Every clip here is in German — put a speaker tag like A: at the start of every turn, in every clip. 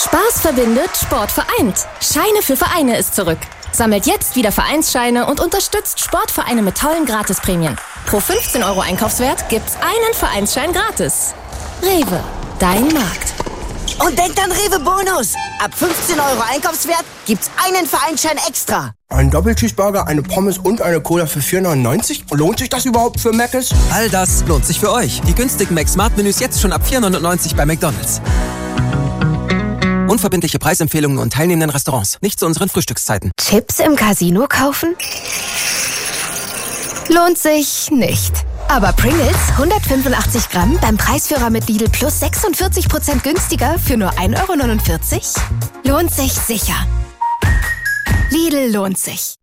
A: Spaß verbindet, Sport vereint. Scheine für Vereine ist zurück. Sammelt jetzt wieder Vereinsscheine und unterstützt Sportvereine mit tollen Gratisprämien. Pro 15 € Einkaufswert gibt's einen Vereinsschein gratis. Rewe, dein Markt.
B: Und denkt an Rewe Bonus. Ab 15 € Einkaufswert gibt's einen Vereinsschein extra.
C: Ein Doppelcheeseburger, eine Pommes und eine Cola für 4,99 €? Lohnt sich das überhaupt für Mc's?
D: All das lohnt sich für euch. Die günstigen Mac-Smart-Menüs jetzt schon ab 4,99 € bei McDonald's. Unverbindliche Preisempfehlungen und teilnehmenden Restaurants. Nicht zu unseren Frühstückszeiten.
E: Chips im Casino kaufen? Lohnt sich nicht. Aber Pringles 185 Gramm beim Preisführer mit Lidl plus 46% günstiger für nur 1,49 € lohnt sich sicher. Lidl lohnt sich.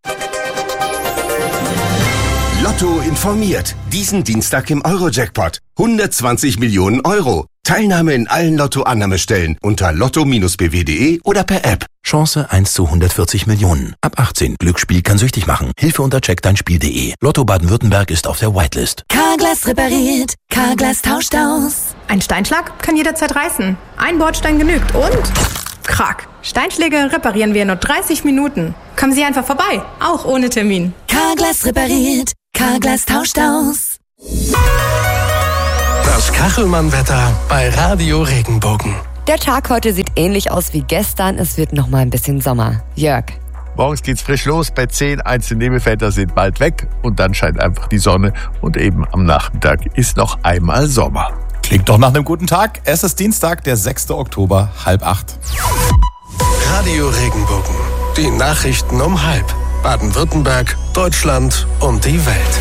F: Lotto informiert. Diesen Dienstag im Euro-Jackpot. 120 Millionen €. Teilnahme in allen Lotto-Annahmestellen unter lotto-bw.de oder per App.
G: Chance 1 zu 140 Millionen. Ab 18. Glücksspiel kann süchtig machen. Hilfe unter checkdeinspiel.de. Lotto Baden-Württemberg ist auf der Whitelist.
A: Carglass repariert. Carglass tauscht aus.
H: Ein Steinschlag kann jederzeit reißen. Ein Bordstein genügt und... Krack. Steinschläge reparieren wir in nur 30 Minuten. Kommen Sie einfach vorbei, auch ohne Termin.
A: Carglass repariert. Carglass tauscht aus.
I: Das Kachelmann-Wetter bei Radio Regenbogen.
J: Der Tag heute sieht ähnlich aus wie gestern. Es wird noch mal ein bisschen Sommer. Jörg.
K: Morgens geht's frisch los bei 10. Einzelne Nebelfelder sind bald weg und dann scheint einfach die Sonne und eben am Nachmittag ist noch einmal Sommer.
L: Klingt doch nach einem guten Tag. Es ist Dienstag, der 6. Oktober, 7:30.
I: Radio Regenbogen. Die Nachrichten um 7:30. Baden-Württemberg, Deutschland und die Welt.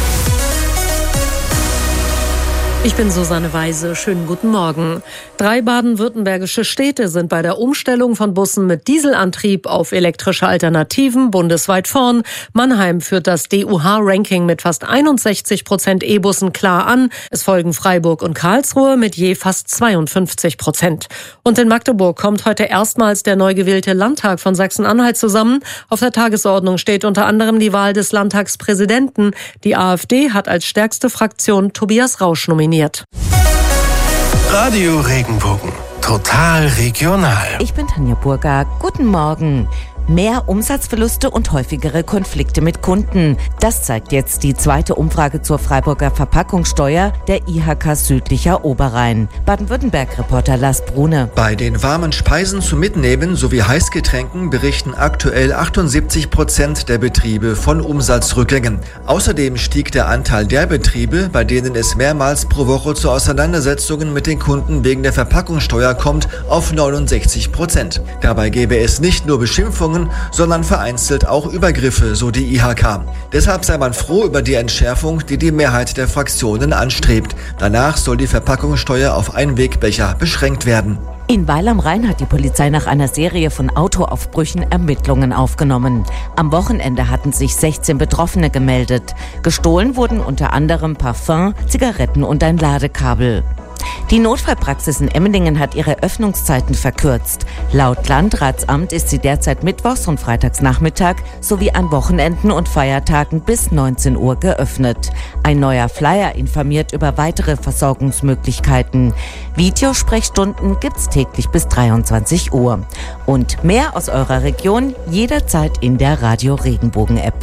M: Ich bin Susanne Weise. Schönen guten Morgen. 3 baden-württembergische Städte sind bei der Umstellung von Bussen mit Dieselantrieb auf elektrische Alternativen bundesweit vorn. Mannheim führt das DUH-Ranking mit fast 61% E-Bussen klar an. Es folgen Freiburg und Karlsruhe mit je fast 52%. Und in Magdeburg kommt heute erstmals der neu gewählte Landtag von Sachsen-Anhalt zusammen. Auf der Tagesordnung steht unter anderem die Wahl des Landtagspräsidenten. Die AfD hat als stärkste Fraktion Tobias Rausch nominiert.
I: Radio Regenbogen. Total regional.
N: Ich bin Tanja Burger. Guten Morgen. Mehr Umsatzverluste und häufigere Konflikte mit Kunden. Das zeigt jetzt die zweite Umfrage zur Freiburger Verpackungssteuer der IHK Südlicher Oberrhein. Baden-Württemberg-Reporter Lars Brune.
O: Bei den warmen Speisen zum Mitnehmen sowie Heißgetränken berichten aktuell 78% der Betriebe von Umsatzrückgängen. Außerdem stieg der Anteil der Betriebe, bei denen es mehrmals pro Woche zu Auseinandersetzungen mit den Kunden wegen der Verpackungssteuer kommt, auf 69%. Dabei gäbe es nicht nur Beschimpfungen, sondern vereinzelt auch Übergriffe, so die IHK. Deshalb sei man froh über die Entschärfung, die die Mehrheit der Fraktionen anstrebt. Danach soll die Verpackungssteuer auf Einwegbecher beschränkt werden.
N: In Weil am Rhein hat die Polizei nach einer Serie von Autoaufbrüchen Ermittlungen aufgenommen. Am Wochenende hatten sich 16 Betroffene gemeldet. Gestohlen wurden unter anderem Parfum, Zigaretten und ein Ladekabel. Die Notfallpraxis in Emmendingen hat ihre Öffnungszeiten verkürzt. Laut Landratsamt ist sie derzeit mittwochs und freitags Nachmittag sowie an Wochenenden und Feiertagen bis 19 Uhr geöffnet. Ein neuer Flyer informiert über weitere Versorgungsmöglichkeiten. Videosprechstunden gibt's täglich bis 23 Uhr. Und mehr aus eurer Region jederzeit in der Radio Regenbogen App.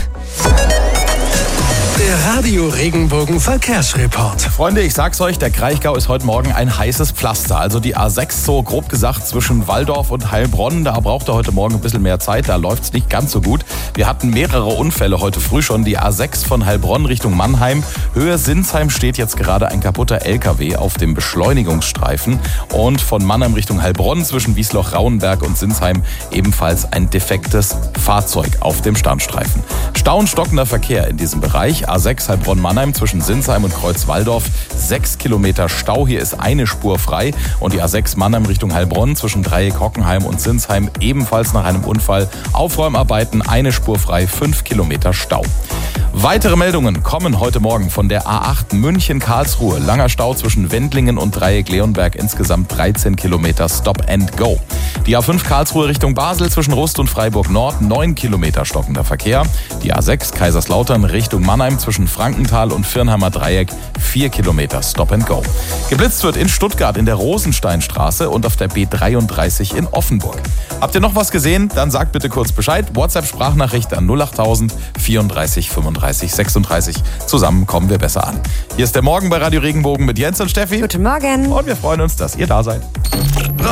I: Der Radio Regenbogen Verkehrsreport.
L: Freunde, ich sag's euch, der Kraichgau ist heute Morgen ein heißes Pflaster. Also die A6, so grob gesagt, zwischen Walldorf und Heilbronn. Da braucht er heute Morgen ein bisschen mehr Zeit, da läuft's nicht ganz so gut. Wir hatten mehrere Unfälle heute früh schon. Die A6 von Heilbronn Richtung Mannheim. Höhe Sinsheim steht jetzt gerade ein kaputter LKW auf dem Beschleunigungsstreifen. Und von Mannheim Richtung Heilbronn zwischen Wiesloch-Rauenberg und Sinsheim ebenfalls ein defektes Fahrzeug auf dem Standstreifen. Stau und stockender Verkehr in diesem Bereich. A6 Heilbronn-Mannheim zwischen Sinsheim und Kreuzwalldorf. 6 Kilometer Stau, hier ist eine Spur frei. Und die A6 Mannheim Richtung Heilbronn zwischen Dreieck Hockenheim und Sinsheim ebenfalls nach einem Unfall. Aufräumarbeiten, eine Spur frei, 5 Kilometer Stau. Weitere Meldungen kommen heute Morgen von der A8 München-Karlsruhe. Langer Stau zwischen Wendlingen und Dreieck Leonberg, insgesamt 13 Kilometer Stop and Go. Die A5 Karlsruhe Richtung Basel zwischen Rust und Freiburg Nord 9 Kilometer stockender Verkehr. Die A6 Kaiserslautern Richtung Mannheim zwischen Frankenthal und Firnheimer Dreieck 4 Kilometer Stop and Go. Geblitzt wird in Stuttgart in der Rosensteinstraße und auf der B33 in Offenburg. Habt ihr noch was gesehen? Dann sagt bitte kurz Bescheid. WhatsApp-Sprachnachricht an 08000 34 35 36. Zusammen kommen wir besser an. Hier ist der Morgen bei Radio Regenbogen mit Jens und Steffi.
J: Guten Morgen.
L: Und wir freuen uns, dass ihr da seid.